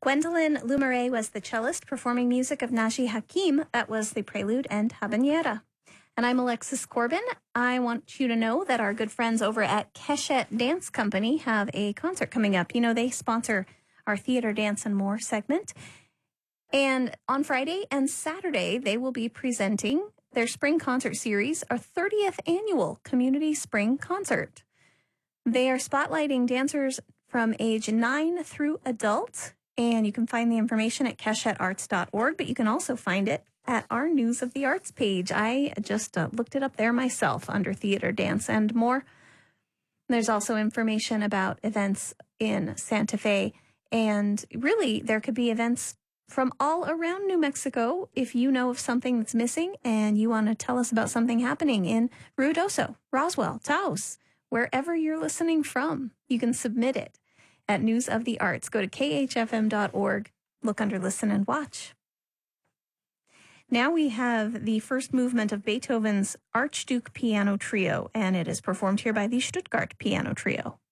Gwendolyn Lumaray was the cellist performing music of Naji Hakim. That was the Prelude and Habanera. And I'm Alexis Corbin. I want you to know that our good friends over at Keshet Dance Company have a concert coming up. You know, they sponsor our Theater, Dance, and More segment. And on Friday and Saturday, they will be presenting their spring concert series, our 30th annual community spring concert. They are spotlighting dancers from age 9 through adult, and you can find the information at keshetarts.org, but you can also find it at our News of the Arts page. I just looked it up there myself under Theater, Dance, and More. There's also information about events in Santa Fe, and really there could be events from all around New Mexico. If you know of something that's missing and you want to tell us about something happening in Ruidoso, Roswell, Taos, wherever you're listening from, you can submit it at News of the Arts. Go to khfm.org, look under Listen and Watch. Now we have the first movement of Beethoven's Archduke Piano Trio, and it is performed here by the Stuttgart Piano Trio.